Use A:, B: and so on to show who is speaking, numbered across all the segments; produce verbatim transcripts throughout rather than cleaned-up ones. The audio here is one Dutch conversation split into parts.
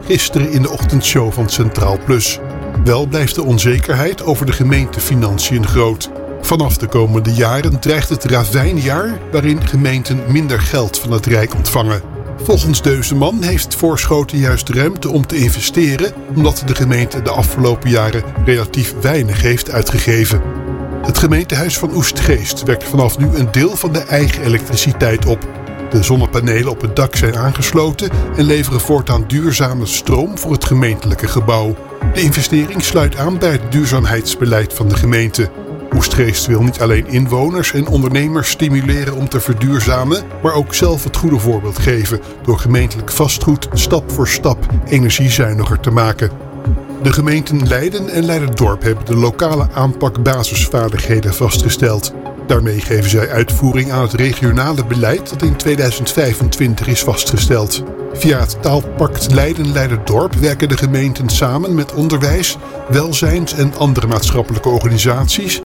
A: gisteren in de ochtendshow van Centraal Plus. Wel blijft de onzekerheid over de gemeentefinanciën groot. Vanaf de komende jaren dreigt het ravijnjaar waarin gemeenten minder geld van het Rijk ontvangen. Volgens Deuzeman heeft Voorschoten juist ruimte om te investeren, omdat de gemeente de afgelopen jaren relatief weinig heeft uitgegeven. Het gemeentehuis van Oestgeest wekt vanaf nu een deel van de eigen elektriciteit op. De zonnepanelen op het dak zijn aangesloten en leveren voortaan duurzame stroom voor het gemeentelijke gebouw. De investering sluit aan bij het duurzaamheidsbeleid van de gemeente. Oestgeest wil niet alleen inwoners en ondernemers stimuleren om te verduurzamen, maar ook zelf het goede voorbeeld geven door gemeentelijk vastgoed stap voor stap energiezuiniger te maken. De gemeenten Leiden en Leiderdorp hebben de lokale aanpak basisvaardigheden vastgesteld. Daarmee geven zij uitvoering aan het regionale beleid dat in tweeduizend vijfentwintig is vastgesteld. Via het taalpact Leiden-Leiderdorp werken de gemeenten samen met onderwijs, welzijns- en andere maatschappelijke organisaties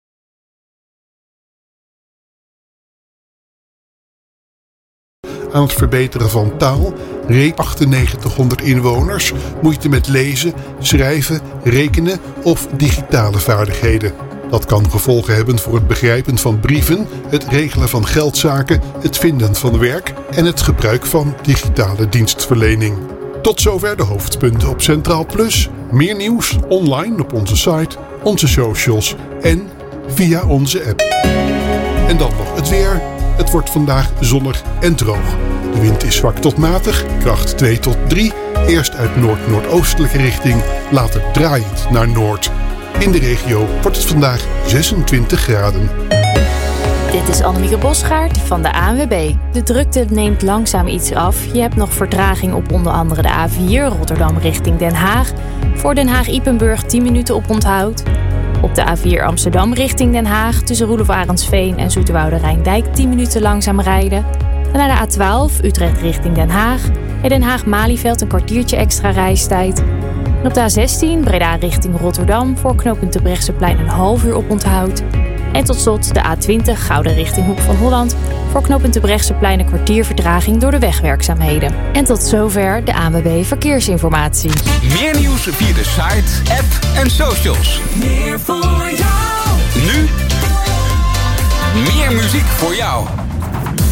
A: aan het verbeteren van taal, reed achtennegentighonderd inwoners moeite met lezen, schrijven, rekenen of digitale vaardigheden. Dat kan gevolgen hebben voor het begrijpen van brieven, het regelen van geldzaken, het vinden van werk en het gebruik van digitale dienstverlening. Tot zover de hoofdpunten op Centraal Plus. Meer nieuws online op onze site, onze socials en via onze app. En dan nog het weer. Het wordt vandaag zonnig en droog. De wind is zwak tot matig, kracht twee tot drie. Eerst uit noord-noordoostelijke richting, later draaiend naar noord. In de regio wordt het vandaag zesentwintig graden.
B: Dit is Annemieke Bosgaard van de A N W B. De drukte neemt langzaam iets af. Je hebt nog vertraging op onder andere de A vier Rotterdam richting Den Haag. Voor Den Haag-Ypenburg tien minuten op onthoud. Op de A vier Amsterdam richting Den Haag tussen Roelof Arendsveen en Zoeterwoude Rijndijk tien minuten langzaam rijden. En naar de A twaalf Utrecht richting Den Haag. En Den Haag-Malieveld een kwartiertje extra reistijd. En op de A zestien Breda richting Rotterdam voor knooppunt Terbrechtseplein een half uur op onthoud. En tot slot de A twintig Gouden richting Hoek van Holland voor knooppunt Terbrechtseplein een kwartier vertraging door de wegwerkzaamheden. En tot zover de A N W B Verkeersinformatie.
C: Meer nieuws via de site, app en socials.
D: Meer voor jou.
C: Nu meer muziek voor jou.